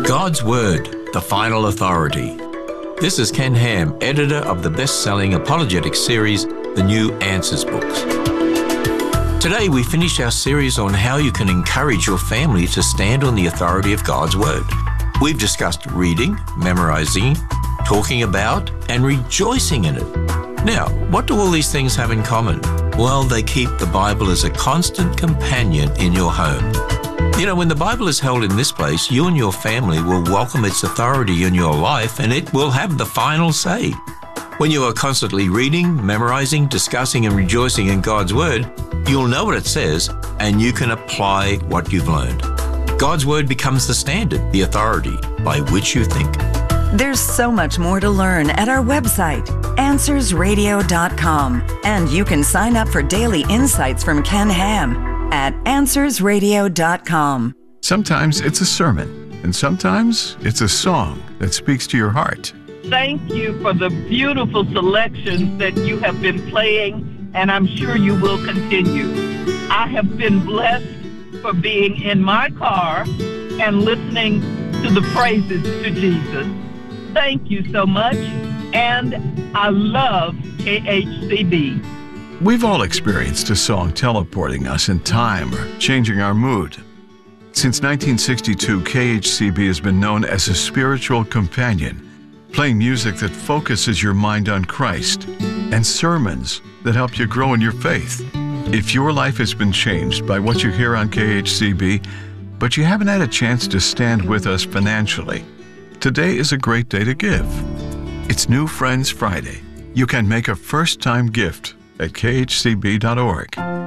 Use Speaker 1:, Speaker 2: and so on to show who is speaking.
Speaker 1: God's Word, the final authority. This is Ken Ham, editor of the best-selling apologetics series, The New Answers books. Today we finish our series on how you can encourage your family to stand on the authority of God's Word. We've discussed reading, memorizing, talking about, and rejoicing in it. Now, what do all these things have in common? Well, they keep the Bible as a constant companion in your home. You know, when the Bible is held in this place, you and your family will welcome its authority in your life, and it will have the final say. When you are constantly reading, memorizing, discussing, and rejoicing in God's Word, you'll know what it says, and you can apply what you've learned. God's Word becomes the standard, the authority by which you think.
Speaker 2: There's so much more to learn at our website, AnswersRadio.com, and you can sign up for daily insights from Ken Ham at AnswersRadio.com.
Speaker 3: Sometimes it's a sermon, and sometimes it's a song that speaks to your heart.
Speaker 4: Thank you for the beautiful selections that you have been playing, and I'm sure you will continue. I have been blessed for being in my car and listening to the praises to Jesus. Thank you so much, and I love KHCB.
Speaker 3: We've all experienced a song teleporting us in time or changing our mood. Since 1962, KHCB has been known as a spiritual companion, playing music that focuses your mind on Christ and sermons that help you grow in your faith. If your life has been changed by what you hear on KHCB, but you haven't had a chance to stand with us financially, today is a great day to give. It's New Friends Friday. You can make a first-time gift at khcb.org.